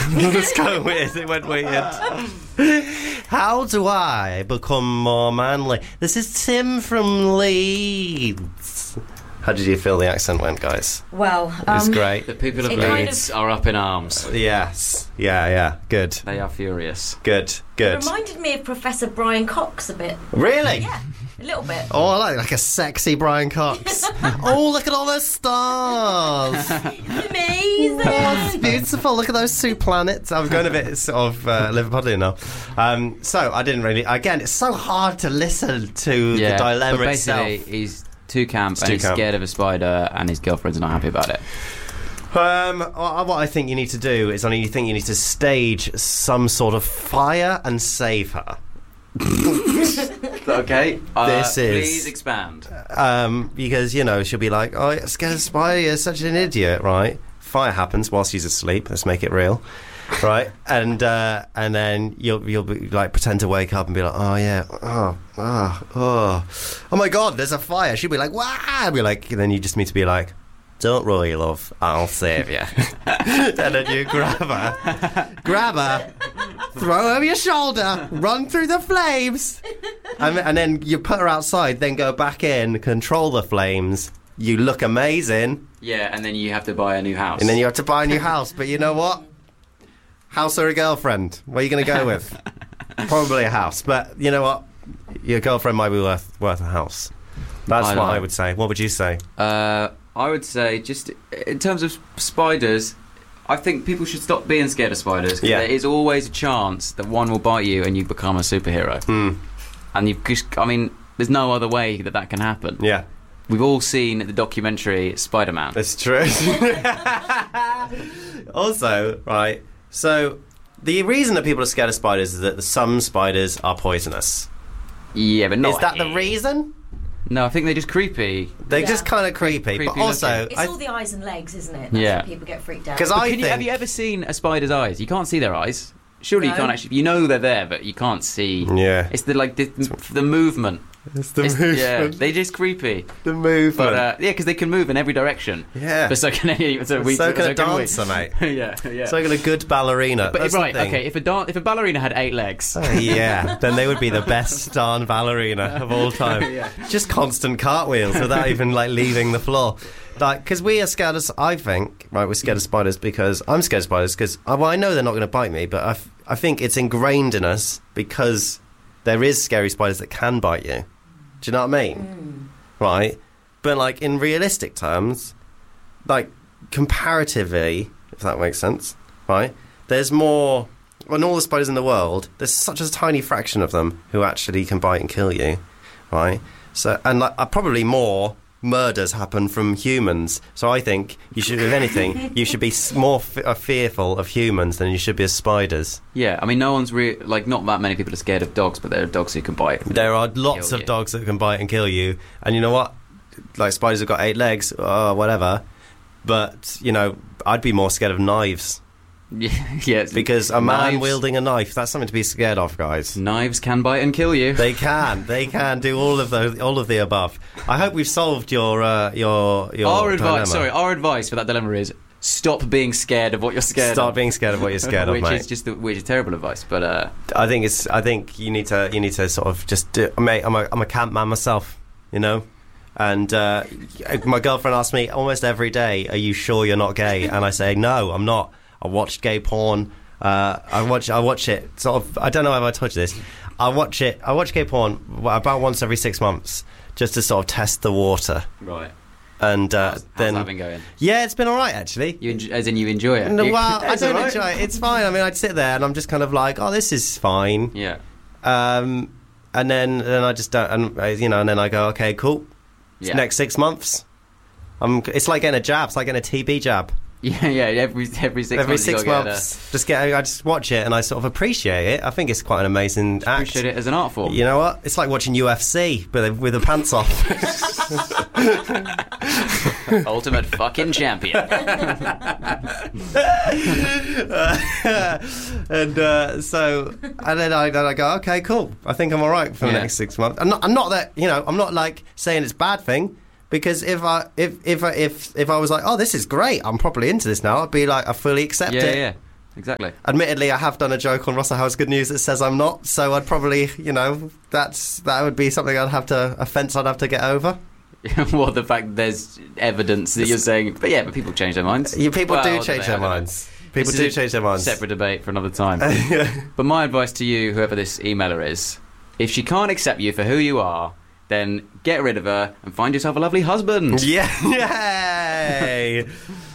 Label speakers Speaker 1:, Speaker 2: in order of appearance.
Speaker 1: It's kind of weird. It went weird. How do I become more manly? This is Tim from Leeds. How did you feel the accent went, guys?
Speaker 2: Well,
Speaker 1: it was great.
Speaker 3: The people of Leeds are up in arms.
Speaker 1: Yes. Yeah. Good.
Speaker 3: They are furious.
Speaker 1: Good.
Speaker 2: It reminded me of Professor Brian Cox a bit.
Speaker 1: Really?
Speaker 2: Yeah, a little bit.
Speaker 1: Oh, I like a sexy Brian Cox. Oh, look at all those stars.
Speaker 2: Amazing.
Speaker 1: Oh, it's beautiful. Look at those two planets. I'm going a bit sort of Liverpudlian now. So I didn't really... Again, it's so hard to listen to the dilemma
Speaker 3: but
Speaker 1: itself.
Speaker 3: basically, he's too camp and he's scared of a spider and his girlfriend's not happy about it.
Speaker 1: What I think you need to do is you need to stage some sort of fire and save her.
Speaker 3: Okay.
Speaker 1: Please
Speaker 3: expand.
Speaker 1: Because, she'll be like, oh, you're scared of spider, you're such an idiot, right? Fire happens while she's asleep. Let's make it real. Right, and then you'll be like pretend to wake up and be like, oh yeah, oh my God, there's a fire. She'll be like, wow, and be like, and then you just need to be like, don't worry, love, I'll save you. And then you grab her, throw her over your shoulder, run through the flames, and then you put her outside. Then go back in, control the flames. You look amazing.
Speaker 3: Yeah, and then you have to buy a new house.
Speaker 1: And then you have to buy a new house. But you know what? House or a girlfriend? What are you going to go with? Probably a house. But you know what? Your girlfriend might be worth a house. That's what I would say. What would you say?
Speaker 3: I would say, just in terms of spiders, I think people should stop being scared of spiders.
Speaker 1: Yeah.
Speaker 3: There is always a chance that one will bite you and you become a superhero. And there's no other way that can happen.
Speaker 1: Yeah.
Speaker 3: We've all seen the documentary Spider-Man.
Speaker 1: That's true. Also, right, so the reason that people are scared of spiders is that some spiders are poisonous.
Speaker 3: Yeah, but not...
Speaker 1: Is that the reason?
Speaker 3: No, I think they're just creepy.
Speaker 1: They're just kind of creepy. But also...
Speaker 2: It's all the eyes and legs, isn't it? That's why people get freaked out.
Speaker 3: Have you ever seen a spider's eyes? You can't see their eyes. Surely you can't actually... You know they're there, but you can't see...
Speaker 1: Yeah.
Speaker 3: It's the movement.
Speaker 1: It's the movement.
Speaker 3: Yeah, they're just creepy.
Speaker 1: The movement.
Speaker 3: But, because they can move in every direction.
Speaker 1: Yeah.
Speaker 3: But so can a
Speaker 1: dancer, mate.
Speaker 3: Yeah.
Speaker 1: So can a good ballerina.
Speaker 3: But okay, if a ballerina had 8 legs...
Speaker 1: then they would be the best darn ballerina of all time.
Speaker 3: Yeah.
Speaker 1: Just constant cartwheels without even, leaving the floor. Because we are scared of... I think, we're scared of spiders because... I'm scared of spiders because... I know they're not going to bite me, but I think it's ingrained in us because... There is scary spiders that can bite you. Do you know what I mean? Right? But, in realistic terms, comparatively, if that makes sense, right? There's more... In all the spiders in the world, there's such a tiny fraction of them who actually can bite and kill you, right? So, and probably more murders happen from humans. So I think you should, if anything, you should be more fearful of humans than you should be of spiders.
Speaker 3: Yeah, no one's not that many people are scared of dogs, but there are dogs who can bite.
Speaker 1: There are lots of dogs that can bite and kill you, and you know what? Spiders have got 8 legs, or whatever. But I'd be more scared of knives.
Speaker 3: Yeah,
Speaker 1: because a man wielding a knife, that's something to be scared of, guys.
Speaker 3: Knives can bite and kill you.
Speaker 1: They can do all of the above. I hope we've solved your dilemma.
Speaker 3: Our advice for that dilemma is stop being scared of what you're scared of.
Speaker 1: Stop being scared of what you're scared of, mate.
Speaker 3: Which is terrible advice, but
Speaker 1: I think you need to sort of just do, mate, I'm a camp man myself, And my girlfriend asks me almost every day, "Are you sure you're not gay?" And I say, "No, I'm not. I watched gay porn. I watch it sort of. I don't know if I told you this. I watch gay porn about once every 6 months just to sort of test the water.
Speaker 3: Right.
Speaker 1: And
Speaker 3: how's that been going?
Speaker 1: Yeah, it's been all right actually.
Speaker 3: As in you enjoy it?
Speaker 1: No, well, I don't enjoy it. It's fine. I'd sit there and I'm just kind of like, oh, this is fine.
Speaker 3: Yeah.
Speaker 1: And then I just don't, and and then I go, okay, cool.
Speaker 3: Yeah.
Speaker 1: Next 6 months, it's like getting a jab. It's like getting a TB jab.
Speaker 3: Yeah. Every 6 months,
Speaker 1: I just watch it and I sort of appreciate it. I think it's quite an amazing act.
Speaker 3: Appreciate it as an art form.
Speaker 1: You know what? It's like watching UFC, but with the pants off.
Speaker 3: Ultimate fucking champion.
Speaker 1: And then I go, okay, cool. I think I'm all right for the next 6 months. I'm not that I'm not like saying it's a bad thing. Because if I was like, oh, this is great, I'm properly into this now, I'd be like, I fully accept it.
Speaker 3: Yeah. exactly.
Speaker 1: Admittedly, I have done a joke on Russell Howard's Good News that says I'm not, so I'd probably, that would be something I'd have to get over.
Speaker 3: Well, the fact there's evidence that you're saying, but people change their minds.
Speaker 1: People do change their minds. People do change their minds.
Speaker 3: Separate debate for another time. But my advice to you, whoever this emailer is, if she can't accept you for who you are, then get rid of her and find yourself a lovely husband.
Speaker 1: Yeah, yay!